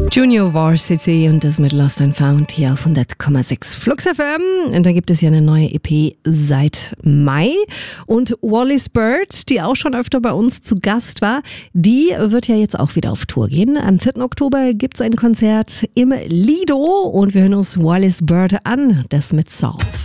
Junior Varsity und das mit Lost and Found hier auf 100,6 Flux FM. Und da gibt es ja eine neue EP seit Mai. Und Wallis Bird, die auch schon öfter bei uns zu Gast war, die wird ja jetzt auch wieder auf Tour gehen. Am 4. Oktober gibt es ein Konzert im Lido und wir hören uns Wallis Bird an, das mit South.